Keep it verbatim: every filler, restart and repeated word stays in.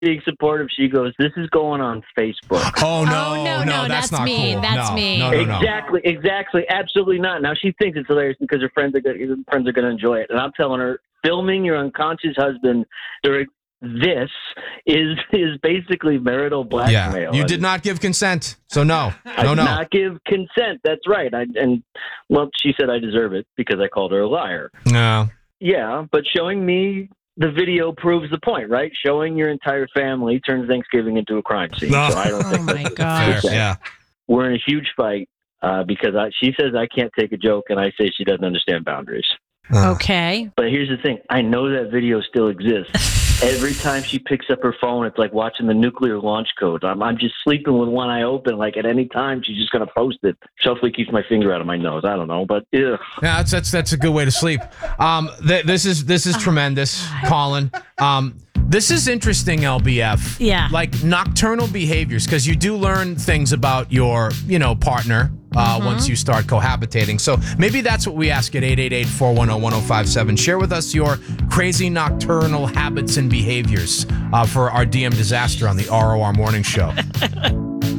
being supportive. She goes, "This is going on Facebook." Oh no, Oh, no, no, no, that's, that's not mean. cool. That's no, mean. No, no, no. Exactly, exactly, absolutely not. Now she thinks it's hilarious because her friends are good, her friends are going to enjoy it, and I'm telling her, filming your unconscious husband during this is is basically marital blackmail. Yeah, you did not give consent, so no, I no, did no. not give consent. That's right. I, and well, she said I deserve it because I called her a liar. No. Yeah, but showing me the video proves the point, right? Showing your entire family turns Thanksgiving into a crime scene. No. So I don't Oh think my that's gosh. Fair, yeah. We're in a huge fight uh, because I, she says I can't take a joke, and I say she doesn't understand boundaries. Uh, Okay. But here's the thing. I know that video still exists. Every time she picks up her phone, it's like watching the nuclear launch code. I'm, I'm just sleeping with one eye open. Like at any time, she's just going to post it. She hopefully keeps my finger out of my nose. I don't know, but ugh. Yeah, that's that's that's a good way to sleep. Um, th- this is this is tremendous, Colin. Um, this is interesting, L B F. Yeah. Like nocturnal behaviors, because you do learn things about your, you know, partner uh, Mm-hmm. once you start cohabitating. So maybe that's what we ask at eight eight eight, four one zero, one zero five seven. Share with us your crazy nocturnal habits and behaviors uh, for our D M disaster on the R O R Morning Show.